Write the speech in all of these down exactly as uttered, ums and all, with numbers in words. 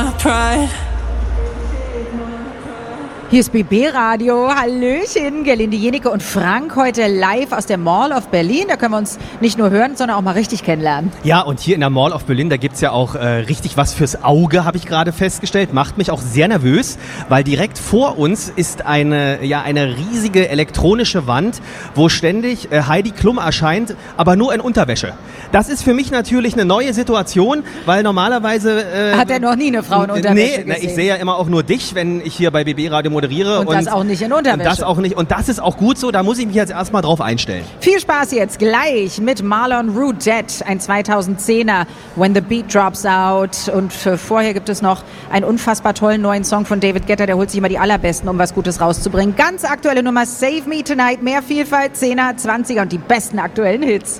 my pride. Hier ist B B Radio. Hallöchen, Gerlinde Jenike und Frank heute live aus der Mall of Berlin. Da können wir uns nicht nur hören, sondern auch mal richtig kennenlernen. Ja, und hier in der Mall of Berlin, da gibt's ja auch äh, richtig was fürs Auge, habe ich gerade festgestellt. Macht mich auch sehr nervös, weil direkt vor uns ist eine, ja, eine riesige elektronische Wand, wo ständig äh, Heidi Klum erscheint, aber nur in Unterwäsche. Das ist für mich natürlich eine neue Situation, weil normalerweise... Äh, Hat er noch nie eine Frau in Unterwäsche nee, gesehen? Nee, ich sehe ja immer auch nur dich, wenn ich hier bei B B Radio moderiere. Und, und das auch nicht in Unterwäsche. Und das auch nicht. Und das ist auch gut so, da muss ich mich jetzt erstmal drauf einstellen. Viel Spaß jetzt gleich mit Marlon Roudette, ein zweitausendzehner, When the Beat Drops Out. Und für vorher gibt es noch einen unfassbar tollen neuen Song von David Guetta, der holt sich immer die allerbesten, um was Gutes rauszubringen. Ganz aktuelle Nummer, Save Me Tonight, mehr Vielfalt, zehner, zwanziger und die besten aktuellen Hits.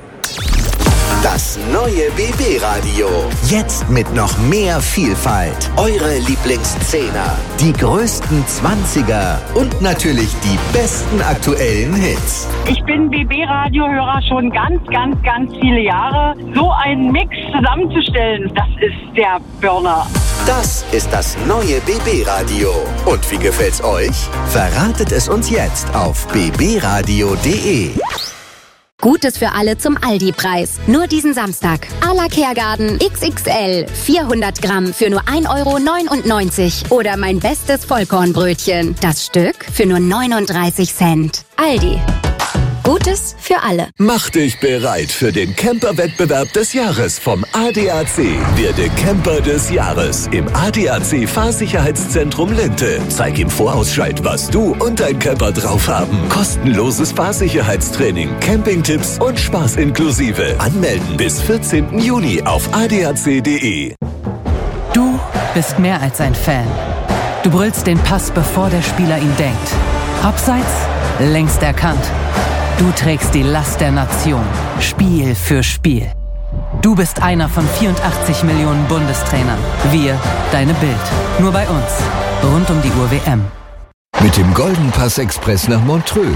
Das neue B B Radio. Jetzt mit noch mehr Vielfalt. Eure Lieblingszehner, die größten Zwanziger und natürlich die besten aktuellen Hits. Ich bin B B Radio-Hörer schon ganz, ganz, ganz viele Jahre. So einen Mix zusammenzustellen, das ist der Burner. Das ist das neue B B Radio. Und wie gefällt's euch? Verratet es uns jetzt auf b b radio punkt d e. Gutes für alle zum Aldi-Preis. Nur diesen Samstag. Ala Kergarten X X L. vierhundert Gramm für nur ein Euro neunundneunzig. Oder mein bestes Vollkornbrötchen. Das Stück für nur neununddreißig Cent. Aldi. Gutes für alle. Mach dich bereit für den Camper-Wettbewerb des Jahres vom A D A C. Werde Camper des Jahres im A D A C Fahrsicherheitszentrum Linte. Zeig im Vorausscheid, was du und dein Camper drauf haben. Kostenloses Fahrsicherheitstraining, Campingtipps und Spaß inklusive. Anmelden bis vierzehnten Juni auf a d a c punkt d e. Du bist mehr als ein Fan. Du brüllst den Pass, bevor der Spieler ihn denkt. Abseits, längst erkannt. Du trägst die Last der Nation, Spiel für Spiel. Du bist einer von vierundachtzig Millionen Bundestrainern. Wir, deine Bild. Nur bei uns. Rund um die Uhr W M. Mit dem Golden Pass Express nach Montreux.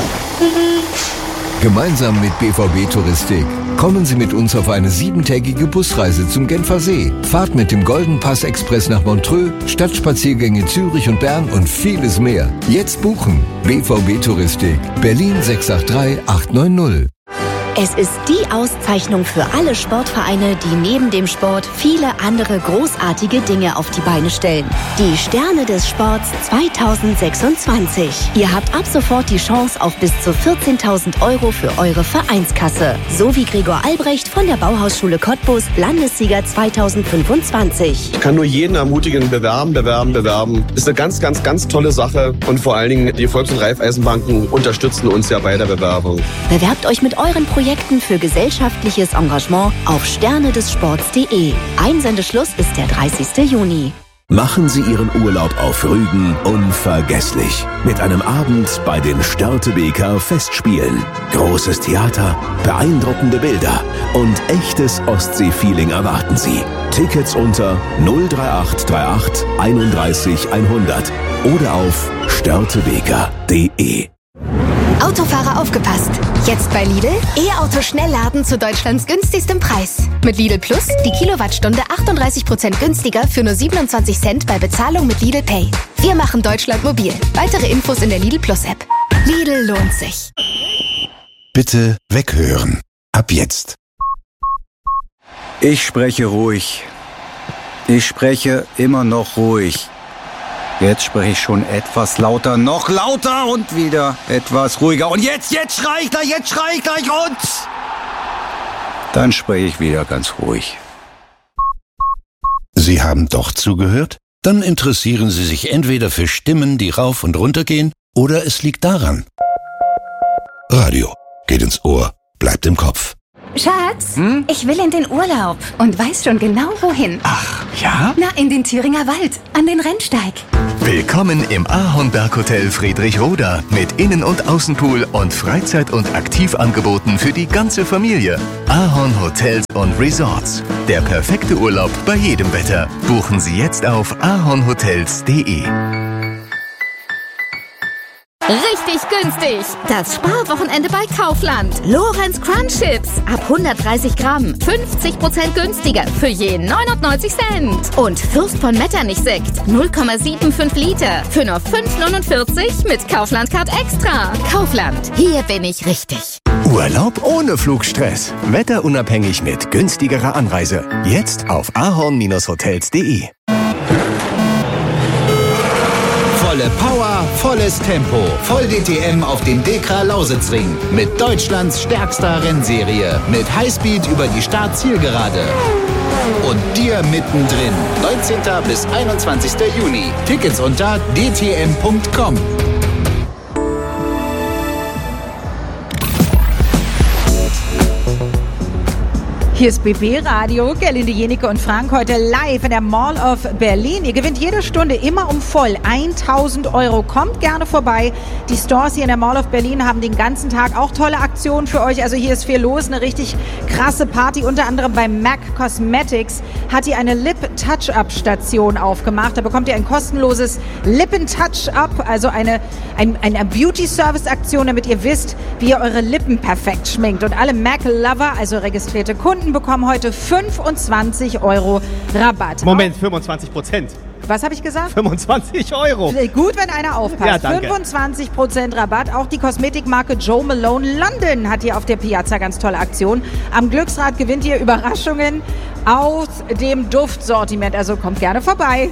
Gemeinsam mit B V B Touristik kommen Sie mit uns auf eine siebentägige Busreise zum Genfer See. Fahrt mit dem Golden Pass Express nach Montreux, Stadtspaziergänge Zürich und Bern und vieles mehr. Jetzt buchen. B V B Touristik. Berlin sechs acht drei acht neun null. Es ist die Auszeichnung für alle Sportvereine, die neben dem Sport viele andere großartige Dinge auf die Beine stellen. Die Sterne des Sports zweitausendsechsundzwanzig. Ihr habt ab sofort die Chance auf bis zu vierzehntausend Euro für eure Vereinskasse. So wie Gregor Albrecht von der Bauhausschule Cottbus, Landessieger zweitausendfünfundzwanzig. Ich kann nur jeden ermutigen, bewerben, bewerben, bewerben. Ist eine ganz, ganz, ganz tolle Sache. Und vor allen Dingen, die Volks- und Raiffeisenbanken unterstützen uns ja bei der Bewerbung. Bewerbt euch mit euren Projekten Projekten für gesellschaftliches Engagement auf sterne des sports punkt d e. Einsendeschluss ist der dreißigsten Juni. Machen Sie Ihren Urlaub auf Rügen unvergesslich. Mit einem Abend bei den Störtebeker Festspielen. Großes Theater, beeindruckende Bilder und echtes Ostsee-Feeling erwarten Sie. Tickets unter null drei acht drei acht einunddreißig hundert oder auf störtebeker punkt d e. Autofahrer aufgepasst! Jetzt bei Lidl E-Auto-Schnellladen zu Deutschlands günstigstem Preis. Mit Lidl Plus die Kilowattstunde achtunddreißig Prozent günstiger für nur siebenundzwanzig Cent bei Bezahlung mit Lidl Pay. Wir machen Deutschland mobil. Weitere Infos in der Lidl Plus App. Lidl lohnt sich. Bitte weghören. Ab jetzt. Ich spreche ruhig. Ich spreche immer noch ruhig. Jetzt spreche ich schon etwas lauter, noch lauter und wieder etwas ruhiger. Und jetzt, jetzt schrei ich gleich, jetzt schrei ich gleich und... Dann spreche ich wieder ganz ruhig. Sie haben doch zugehört? Dann interessieren Sie sich entweder für Stimmen, die rauf und runter gehen, oder es liegt daran. Radio geht ins Ohr, bleibt im Kopf. Schatz, hm? Ich will in den Urlaub und weiß schon genau wohin. Ach, ja? Na, in den Thüringer Wald, an den Rennsteig. Willkommen im Ahornberg-Hotel Friedrichroda mit Innen- und Außenpool und Freizeit- und Aktivangeboten für die ganze Familie. Ahorn Hotels und Resorts. Der perfekte Urlaub bei jedem Wetter. Buchen Sie jetzt auf ahornhotels punkt de. Richtig günstig. Das Sparwochenende bei Kaufland. Lorenz Crunch Chips. Ab hundertdreißig Gramm. fünfzig Prozent günstiger. Für je neunundneunzig Cent. Und Fürst von Metternich Sekt. null Komma fünfundsiebzig Liter. Für nur fünf neunundvierzig mit Kaufland Card Extra. Kaufland. Hier bin ich richtig. Urlaub ohne Flugstress. Wetterunabhängig mit günstigerer Anreise. Jetzt auf ahorn Bindestrich hotels punkt de. Volle Power, volles Tempo. Voll D T M auf dem Dekra Lausitzring. Mit Deutschlands stärkster Rennserie. Mit Highspeed über die Start-Zielgerade. Und dir mittendrin. neunzehnten bis einundzwanzigsten Juni. Tickets unter d t m punkt com. Hier ist B B Radio, Gerlinde Jenike und Frank heute live in der Mall of Berlin. Ihr gewinnt jede Stunde immer um voll tausend Euro. Kommt gerne vorbei. Die Stores hier in der Mall of Berlin haben den ganzen Tag auch tolle Aktionen für euch. Also hier ist viel los, eine richtig krasse Party. Unter anderem bei M A C Cosmetics hat die eine Lip-Touch-Up-Station aufgemacht. Da bekommt ihr ein kostenloses Lippen-Touch-Up, also eine, ein, eine Beauty-Service-Aktion, damit ihr wisst, wie ihr eure Lippen perfekt schminkt. Und alle M A C-Lover, also registrierte Kunden, bekommen heute fünfundzwanzig Euro Rabatt. Moment, fünfundzwanzig Prozent. Was habe ich gesagt? fünfundzwanzig Euro. Gut, wenn einer aufpasst. Ja, danke. fünfundzwanzig Prozent Rabatt. Auch die Kosmetikmarke Joe Malone London hat hier auf der Piazza ganz tolle Aktion. Am Glücksrad gewinnt ihr Überraschungen aus dem Duftsortiment. Also kommt gerne vorbei.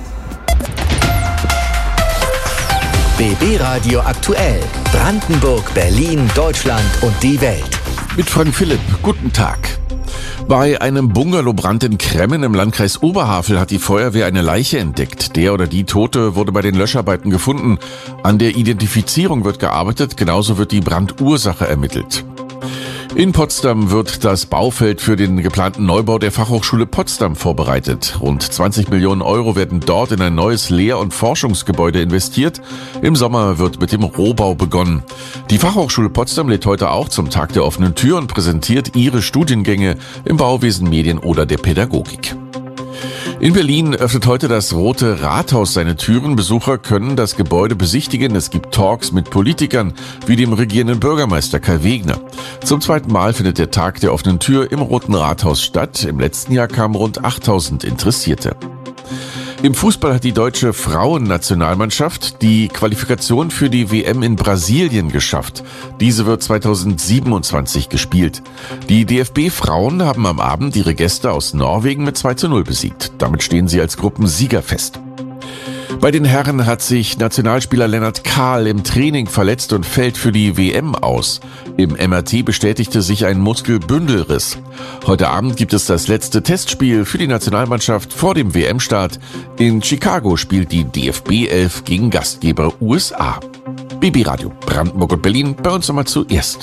B B Radio aktuell. Brandenburg, Berlin, Deutschland und die Welt. Mit Frank Philipp. Guten Tag. Bei einem Bungalowbrand in Kremmen im Landkreis Oberhavel hat die Feuerwehr eine Leiche entdeckt. Der oder die Tote wurde bei den Löscharbeiten gefunden. An der Identifizierung wird gearbeitet, genauso wird die Brandursache ermittelt. In Potsdam wird das Baufeld für den geplanten Neubau der Fachhochschule Potsdam vorbereitet. Rund zwanzig Millionen Euro werden dort in ein neues Lehr- und Forschungsgebäude investiert. Im Sommer wird mit dem Rohbau begonnen. Die Fachhochschule Potsdam lädt heute auch zum Tag der offenen Tür und präsentiert ihre Studiengänge im Bauwesen, Medien oder der Pädagogik. In Berlin öffnet heute das Rote Rathaus seine Türen. Besucher können das Gebäude besichtigen. Es gibt Talks mit Politikern wie dem regierenden Bürgermeister Kai Wegner. Zum zweiten Mal findet der Tag der offenen Tür im Roten Rathaus statt. Im letzten Jahr kamen rund achttausend Interessierte. Im Fußball hat die deutsche Frauennationalmannschaft die Qualifikation für die W M in Brasilien geschafft. Diese wird zweitausendsiebenundzwanzig gespielt. Die D F B-Frauen haben am Abend ihre Gäste aus Norwegen mit zwei zu null besiegt. Damit stehen sie als Gruppensieger fest. Bei den Herren hat sich Nationalspieler Lennart Kahl im Training verletzt und fällt für die W M aus. Im M R T bestätigte sich ein Muskelbündelriss. Heute Abend gibt es das letzte Testspiel für die Nationalmannschaft vor dem W M-Start. In Chicago spielt die D F B elf gegen Gastgeber U S A. B B Radio, Brandenburg und Berlin, bei uns nochmal zuerst.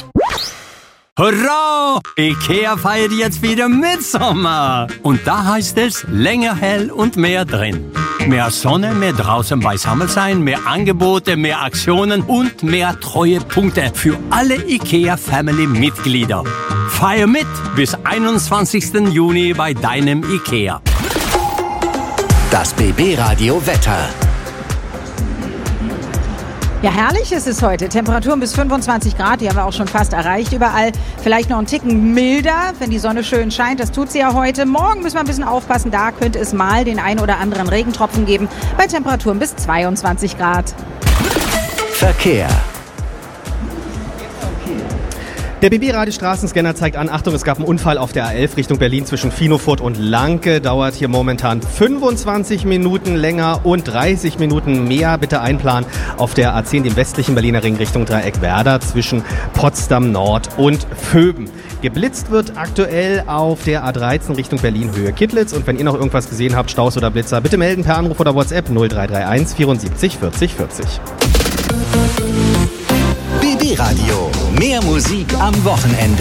Hurra! Ikea feiert jetzt wieder Mitsommer. Und da heißt es länger hell und mehr drin. Mehr Sonne, mehr draußen beisammen sein, mehr Angebote, mehr Aktionen und mehr Treuepunkte für alle Ikea-Family-Mitglieder. Feier mit bis einundzwanzigsten Juni bei deinem Ikea. Das B B Radio Wetter. Ja, herrlich ist es heute. Temperaturen bis fünfundzwanzig Grad, die haben wir auch schon fast erreicht überall. Vielleicht noch einen Ticken milder, wenn die Sonne schön scheint. Das tut sie ja heute. Morgen müssen wir ein bisschen aufpassen. Da könnte es mal den ein oder anderen Regentropfen geben. Bei Temperaturen bis zweiundzwanzig Grad. Verkehr. Der B B-Radio-Straßenscanner zeigt an, Achtung, es gab einen Unfall auf der A elf Richtung Berlin zwischen Finofurt und Lanke. Dauert hier momentan fünfundzwanzig Minuten länger und dreißig Minuten mehr. Bitte einplanen auf der A zehn, dem westlichen Berliner Ring Richtung Dreieckwerder zwischen Potsdam Nord und Vöben. Geblitzt wird aktuell auf der A dreizehn Richtung Berlin-Höhe Kittlitz. Und wenn ihr noch irgendwas gesehen habt, Staus oder Blitzer, bitte melden per Anruf oder WhatsApp null drei drei eins vierundsiebzig vierzig vierzig. B B Radio. Mehr Musik am Wochenende.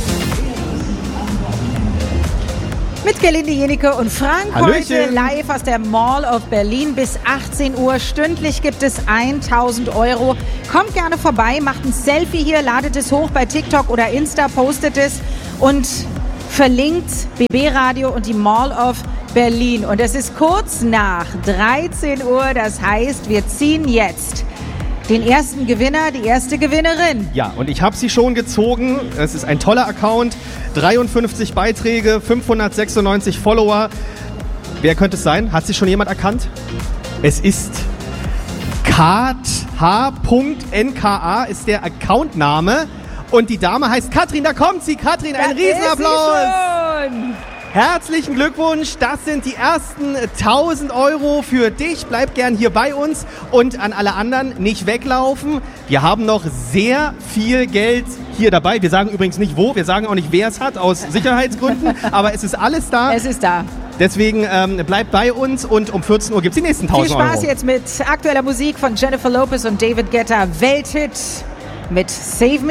Mit Gerlinde Jenike und Frank Hallöchen. Heute live aus der Mall of Berlin bis achtzehn Uhr. Stündlich gibt es tausend Euro. Kommt gerne vorbei, macht ein Selfie hier, ladet es hoch bei TikTok oder Insta, postet es und verlinkt B B Radio und die Mall of Berlin. Und es ist kurz nach dreizehn Uhr, das heißt, wir ziehen jetzt Den ersten Gewinner, die erste Gewinnerin. Ja, und ich habe sie schon gezogen. Es ist ein toller Account. dreiundfünfzig Beiträge, fünfhundertsechsundneunzig Follower. Wer könnte es sein? Hat sich schon jemand erkannt? Es ist Kat H N K A ist der Accountname. Und die Dame heißt Katrin. Da kommt sie. Katrin, ein Riesenapplaus. Herzlichen Glückwunsch. Das sind die ersten tausend Euro für dich. Bleib gern hier bei uns. Und an alle anderen nicht weglaufen. Wir haben noch sehr viel Geld hier dabei. Wir sagen übrigens nicht wo. Wir sagen auch nicht, wer es hat, aus Sicherheitsgründen. Aber es ist alles da. Es ist da. Deswegen ähm, bleibt bei uns und um vierzehn Uhr gibt es die nächsten tausend Euro. Viel Spaß jetzt mit aktueller Musik von Jennifer Lopez und David Guetta. Welthit mit Save Me.